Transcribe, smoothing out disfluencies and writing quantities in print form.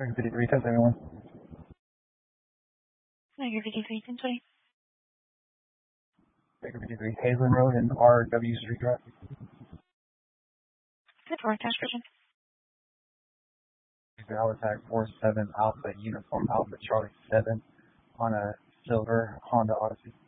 Baker 53, test everyone. Baker 53, 1020. Baker 53, Hazelin Road and RW Street Drive. Good work, Dash Vision. Hour tag 47 Alpha Uniform Alpha Charlie 7 on a silver Honda Odyssey.